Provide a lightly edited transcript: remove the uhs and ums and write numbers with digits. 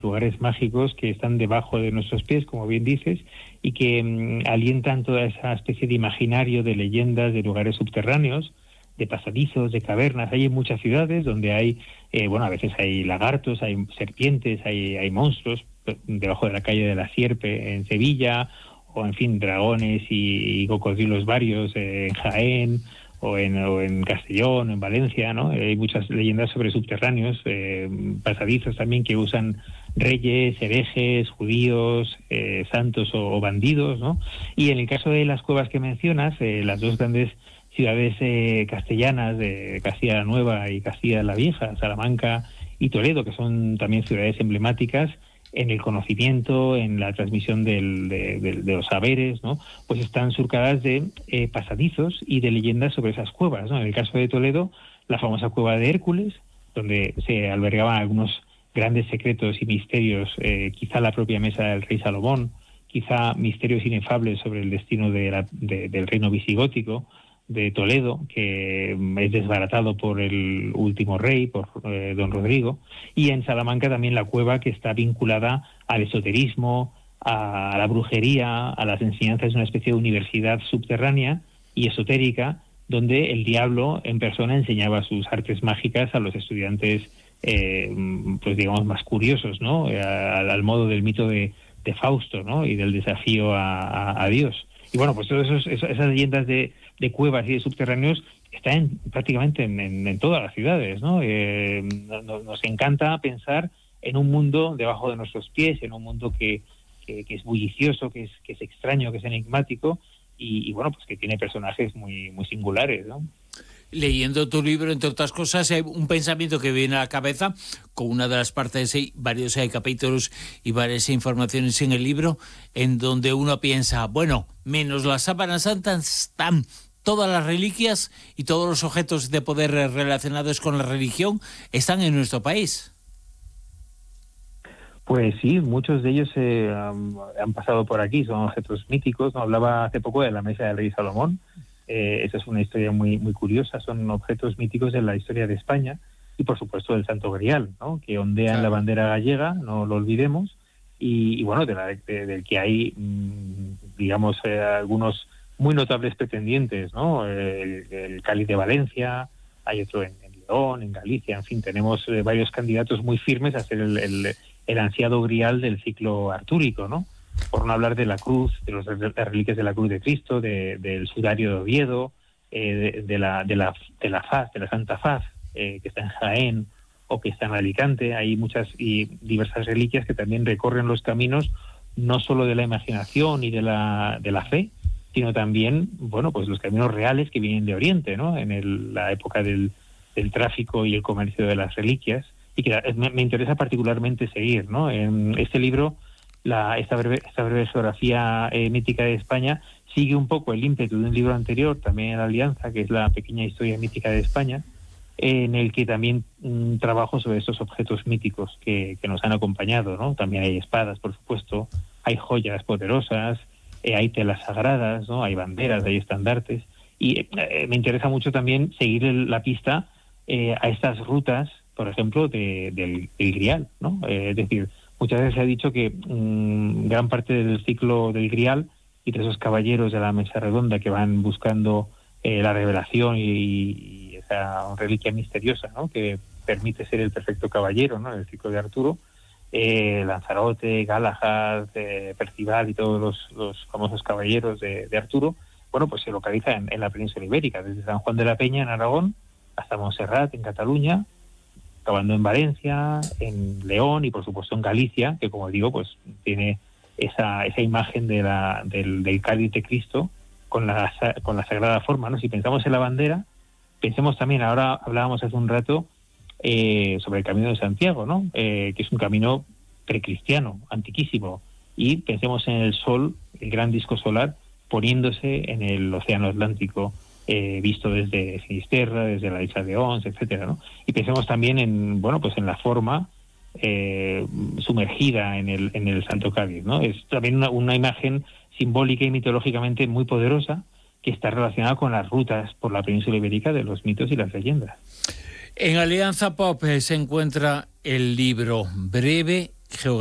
lugares mágicos que están debajo de nuestros pies, como bien dices, y que alientan toda esa especie de imaginario de leyendas de lugares subterráneos, de pasadizos, de cavernas. Hay en muchas ciudades donde hay, a veces hay lagartos, hay serpientes, hay monstruos, debajo de la calle de la Sierpe en Sevilla, o en fin, dragones y cocodrilos varios en Jaén, o en Castellón, en Valencia, ¿no? Hay muchas leyendas sobre subterráneos, pasadizos también que usan reyes, herejes, judíos, santos o bandidos, ¿no? Y en el caso de las cuevas que mencionas, las dos grandes ciudades castellanas de Castilla la Nueva y Castilla la Vieja, Salamanca y Toledo, que son también ciudades emblemáticas en el conocimiento, en la transmisión de los saberes, ¿no? Pues están surcadas de pasadizos y de leyendas sobre esas cuevas, ¿no? En el caso de Toledo, la famosa cueva de Hércules, donde se albergaban algunos grandes secretos y misterios, quizá la propia mesa del rey Salomón, quizá misterios inefables sobre el destino del reino visigótico de Toledo, que es desbaratado por el último rey, por don Rodrigo, y en Salamanca también la cueva que está vinculada al esoterismo, a la brujería, a las enseñanzas de una especie de universidad subterránea y esotérica, donde el diablo en persona enseñaba sus artes mágicas a los estudiantes, pues digamos, más curiosos, ¿no? Al modo del mito de Fausto, ¿no? Y del desafío a Dios. Y bueno, pues todas esas leyendas de cuevas y de subterráneos están prácticamente en todas las ciudades, ¿no? Nos encanta pensar en un mundo debajo de nuestros pies, en un mundo que es bullicioso, que es extraño, que es enigmático y bueno, pues que tiene personajes muy, muy singulares, ¿no? Leyendo tu libro, entre otras cosas, hay un pensamiento que viene a la cabeza con una de las partes, varios capítulos y varias informaciones en el libro, en donde uno piensa, bueno, menos la sábana santa están todas las reliquias y todos los objetos de poder relacionados con la religión están en nuestro país. Pues sí, muchos de ellos han pasado por aquí, son objetos míticos. Hablaba hace poco de la mesa del rey Salomón. Esa es una historia muy, muy curiosa, son objetos míticos de la historia de España y por supuesto del Santo Grial, ¿no? Que ondea en la bandera gallega, no lo olvidemos, y bueno, del que hay, digamos, algunos muy notables pretendientes, ¿no? El Cáliz de Valencia, hay otro en León, en Galicia, en fin, tenemos varios candidatos muy firmes a ser el ansiado Grial del ciclo artúrico, ¿no? Por no hablar de la cruz, de las reliquias de la cruz de Cristo, del sudario de Oviedo, de la faz, de la Santa Faz, que está en Jaén o que está en Alicante. Hay muchas y diversas reliquias que también recorren los caminos, no solo de la imaginación y de la fe, sino también, bueno, pues los caminos reales que vienen de Oriente, ¿no? En la época del tráfico y el comercio de las reliquias, y que me interesa particularmente seguir, ¿no? En este libro, esta breve geografía mítica de España sigue un poco el ímpetu de un libro anterior, también en la Alianza, que es la pequeña historia mítica de España, en el que también trabajo sobre estos objetos míticos que nos han acompañado, ¿no? También hay espadas, por supuesto, hay joyas poderosas, hay telas sagradas, ¿no? Hay banderas, hay estandartes, y me interesa mucho también seguir la pista a estas rutas, por ejemplo, del Grial, ¿no? Es decir, muchas veces se ha dicho que gran parte del ciclo del Grial y de esos caballeros de la mesa redonda que van buscando la revelación y esa reliquia misteriosa, ¿no? Que permite ser el perfecto caballero, ¿no? En el ciclo de Arturo, Lanzarote, Galahad, Percival y todos los famosos caballeros de Arturo, bueno, pues se localiza en la península ibérica, desde San Juan de la Peña en Aragón hasta Montserrat en Cataluña, acabando en Valencia, en León y por supuesto en Galicia, que como digo, pues tiene esa imagen del cáliz de Cristo con la sagrada forma, ¿no? Si pensamos en la bandera, pensemos también, ahora hablábamos hace un rato sobre el Camino de Santiago, ¿no? Que es un camino precristiano, antiquísimo, y pensemos en el sol, el gran disco solar, poniéndose en el océano Atlántico, visto desde Finisterra, desde la isla de Ons, etcétera, ¿no? Y pensemos también en, bueno, pues en la forma sumergida en el Santo Cáliz, ¿no? Es también una imagen simbólica y mitológicamente muy poderosa que está relacionada con las rutas por la península ibérica de los mitos y las leyendas. En Alianza Pop se encuentra el libro Breve geográfica.